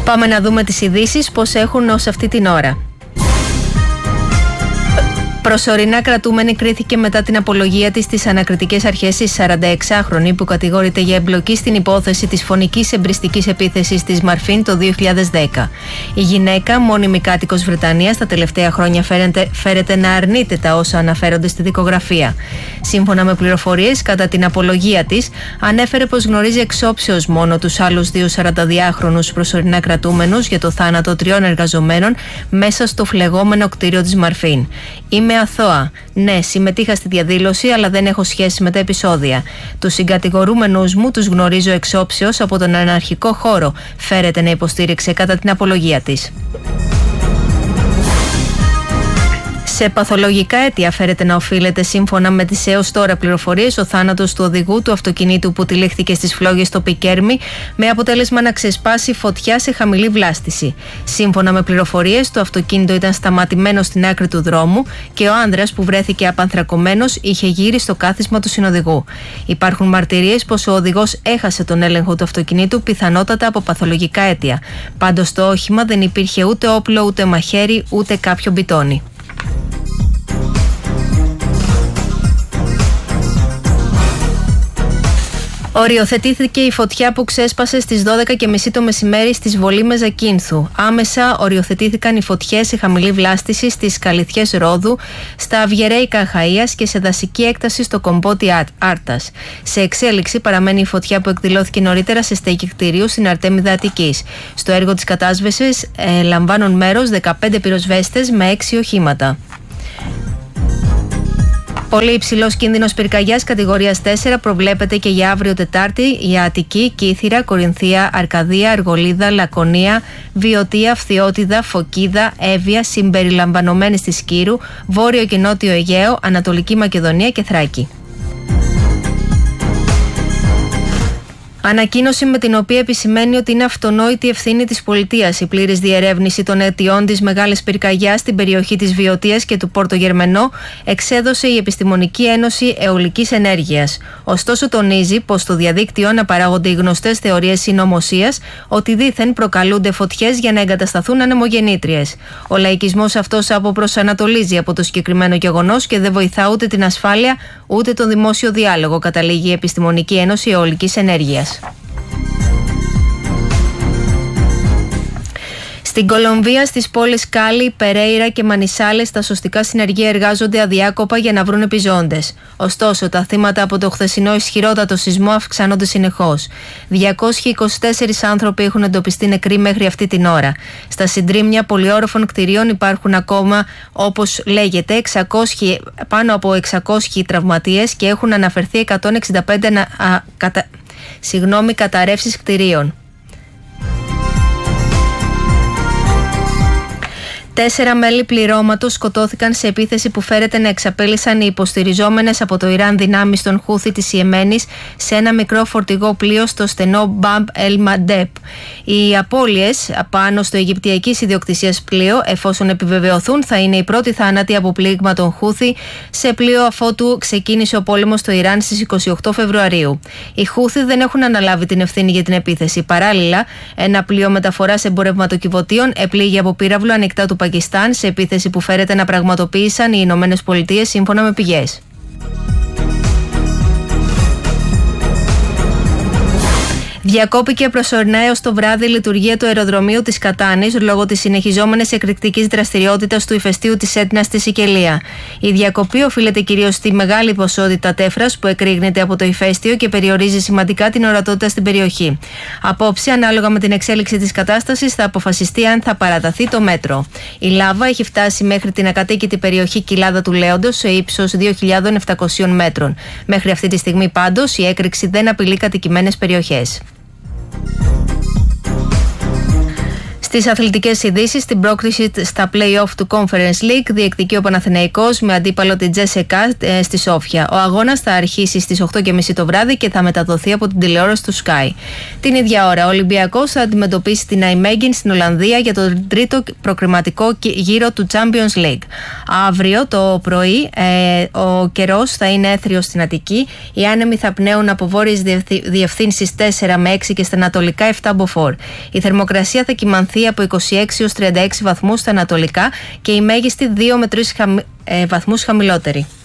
Πάμε να δούμε τις ειδήσεις πώς έχουν ως αυτή την ώρα. Προσωρινά κρατούμενη κρίθηκε μετά την απολογία της στις ανακριτικές αρχές της 46χρονη που κατηγορείται για εμπλοκή στην υπόθεση της φωνικής εμπριστικής επίθεσης της Μαρφίν το 2010. Η γυναίκα, μόνιμη κάτοικος Βρετανίας, τα τελευταία χρόνια φέρεται να αρνείται τα όσα αναφέρονται στη δικογραφία. Σύμφωνα με πληροφορίες, κατά την απολογία της, ανέφερε πως γνωρίζει εξόψεως μόνο τους άλλους δύο 42χρονους προσωρινά κρατούμενους για το θάνατο 3 εργαζομένων μέσα στο φλεγόμενο κτίριο της Μαρφίν. Είμαι αθώα. Ναι, συμμετείχα στη διαδήλωση, αλλά δεν έχω σχέση με τα επεισόδια. Τους συγκατηγορούμενους μου τους γνωρίζω εξόψεως από τον αναρχικό χώρο, φέρεται να υποστήριξε κατά την απολογία της. Σε παθολογικά αίτια φέρεται να οφείλεται, σύμφωνα με τις έως τώρα πληροφορίες, ο θάνατος του οδηγού του αυτοκινήτου που τυλίχθηκε στις φλόγες στο Πικέρμι, με αποτέλεσμα να ξεσπάσει φωτιά σε χαμηλή βλάστηση. Σύμφωνα με πληροφορίες, το αυτοκίνητο ήταν σταματημένο στην άκρη του δρόμου και ο άνδρας που βρέθηκε απανθρακωμένος είχε γύρει στο κάθισμα του συνοδηγού. Υπάρχουν μαρτυρίες πως ο οδηγός έχασε τον έλεγχο του αυτοκινήτου, πιθανότατα από παθολογικά αίτια. Πάντως στο όχημα δεν υπήρχε ούτε όπλο, ούτε μαχαίρι, ούτε κάποιο μπιτόνι. Οριοθετήθηκε η φωτιά που ξέσπασε στις 12:30 το μεσημέρι στις Βολήμες Ζακίνθου. Άμεσα οριοθετήθηκαν οι φωτιές σε χαμηλή βλάστηση στις Καλυθιές Ρόδου, στα Αυγερέικα Αχαΐας και σε δασική έκταση στο Κομπότι Άρτας. Σε εξέλιξη παραμένει η φωτιά που εκδηλώθηκε νωρίτερα σε στέκη κτηρίου στην Αρτέμιδα Αττικής. Στο έργο της κατάσβεσης λαμβάνουν μέρος 15 πυροσβέστες με 6 οχήματα. Πολύ υψηλός κίνδυνος πυρκαγιάς κατηγορίας 4 προβλέπεται και για αύριο Τετάρτη για Αττική, Κύθυρα, Κορινθία, Αρκαδία, Αργολίδα, Λακωνία, Βιωτία, Φθιώτιδα, Φωκίδα, Εύβοια, συμπεριλαμβανομένης της Κύρου, Βόρειο και Νότιο Αιγαίο, Ανατολική Μακεδονία και Θράκη. Ανακοίνωση με την οποία επισημαίνει ότι είναι αυτονόητη ευθύνη της πολιτείας η πλήρης διερεύνηση των αιτιών της μεγάλης πυρκαγιάς στην περιοχή της Βιωτίας και του Πόρτο Γερμενό, εξέδωσε η Επιστημονική Ένωση Αιωλικής Ενέργειας. Ωστόσο, τονίζει πως στο διαδίκτυο αναπαράγονται οι γνωστές θεωρίες συνωμοσίας ότι δήθεν προκαλούνται φωτιές για να εγκατασταθούν ανεμογεννήτριες. Ο λαϊκισμός αυτός αποπροσανατολίζει από το συγκεκριμένο γεγονός και δεν βοηθά ούτε την ασφάλεια ούτε τον δημόσιο διάλογο, καταλήγει η Επιστημονική Ένωση Αιωλικής Ενέργειας. Στην Κολομβία, στις πόλεις Κάλι, Περέιρα και Μανισάλες, τα σωστικά συνεργεία εργάζονται αδιάκοπα για να βρουν επιζώντες. Ωστόσο, τα θύματα από το χθεσινό ισχυρότατο σεισμό αυξάνονται συνεχώς. 224 άνθρωποι έχουν εντοπιστεί νεκροί μέχρι αυτή την ώρα. Στα συντρίμμια πολυόροφων κτηρίων υπάρχουν ακόμα, όπως λέγεται, πάνω από 600 τραυματίες και έχουν αναφερθεί 165 καταρρεύσεις κτηρίων. 4 μέλη πληρώματος σκοτώθηκαν σε επίθεση που φέρεται να εξαπέλυσαν οι υποστηριζόμενες από το Ιράν δυνάμεις των Χούθι της Ιεμένης σε ένα μικρό φορτηγό πλοίο στο στενό Μπαμπ Ελ Μαντέπ. Οι απώλειες πάνω στο αιγυπτιακής ιδιοκτησίας πλοίο, εφόσον επιβεβαιωθούν, θα είναι η πρώτη θάνατη από πλήγμα των Χούθι σε πλοίο αφότου ξεκίνησε ο πόλεμος στο Ιράν στις 28 Φεβρουαρίου. Οι Χούθι δεν έχουν αναλάβει την ευθύνη για την επίθεση. Παράλληλα, ένα πλοίο μεταφοράς εμπορευματοκιβωτίων επλήγει από πύραυλο ανοιχτά του Πακιστάν σε επίθεση που φέρεται να πραγματοποίησαν οι Ηνωμένες Πολιτείες, σύμφωνα με πηγές. Διακόπηκε προσωρινά έως το βράδυ η λειτουργία του αεροδρομίου της Κατάνης λόγω της συνεχιζόμενης εκρηκτικής δραστηριότητας του ηφαιστείου της Έτνας στη Σικελία. Η διακοπή οφείλεται κυρίως στη μεγάλη ποσότητα τέφρας που εκρήγνεται από το ηφαίστειο και περιορίζει σημαντικά την ορατότητα στην περιοχή. Απόψε, ανάλογα με την εξέλιξη της κατάστασης, θα αποφασιστεί αν θα παραταθεί το μέτρο. Η λάβα έχει φτάσει μέχρι την ακατοίκητη περιοχή Κοιλάδα του Λέοντος σε ύψος 2.700 μέτρων. Μέχρι αυτή τη στιγμή, πάντως, η έκρηξη δεν απειλεί κατοικημένες περιοχές. Στις αθλητικές ειδήσεις, στην πρόκριση στα play-off του Conference League διεκδικεί ο Παναθηναϊκός με αντίπαλο την Τζέσεκα στη Σόφια. Ο αγώνας θα αρχίσει στις 8:30 το βράδυ και θα μεταδοθεί από την τηλεόραση του Sky. Την ίδια ώρα, ο Ολυμπιακός θα αντιμετωπίσει την Nijmegen στην Ολλανδία για τον τρίτο προκριματικό γύρο του Champions League. Αύριο το πρωί ο καιρός θα είναι έθριος στην Αττική. Οι άνεμοι θα πνέουν από βόρειες διευθύνσεις 4 με 6 και στα ανατολικά 7 μποφόρ. Η θερμοκρασία θα κυμανθεί από 26 έως 36 βαθμούς στα ανατολικά και η μέγιστη 2 με 3 βαθμούς χαμηλότερη.